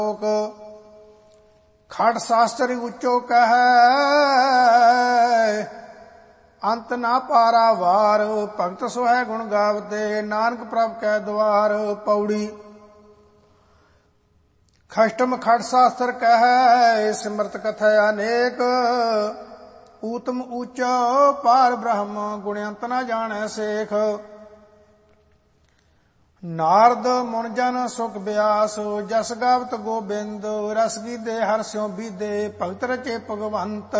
ਖਟ ਸ਼ਾਸਤਰ ਉੱਚੋ ਕਹੈ ਅੰਤ ਨਾ ਪਾਰਾ ਵਾਰ। ਭਗਤ ਸੋਹੈ ਗੁਣ ਗਾਵਤੇ ਨਾਨਕ ਪ੍ਰਭ ਕੈ ਦਵਾਰ। ਪੌੜੀ ਖਸ਼ਟਮ ਖਟ ਸ਼ਾਸਤਰ ਕਹੈ ਸਿਮਰਤ ਕਥੈ ਅਨੇਕ। ਊਤਮ ਊਚੋ ਪਾਰ ਬ੍ਰਹਮ ਗੁਣ ਅੰਤ ਨਾ ਜਾਣੈ ਸੇਖ। ਨਾਰਦ ਮੁਨ ਜਨ ਸੁਖ ਬਿਆਸ ਜਸ ਗਾਵਤ ਗੋਬਿੰਦ। ਰਸ ਗੀਧੇ ਹਰਿ ਸਿਉ ਬੀਧੇ ਭਗਤ ਰਚੇ ਭਗਵੰਤ।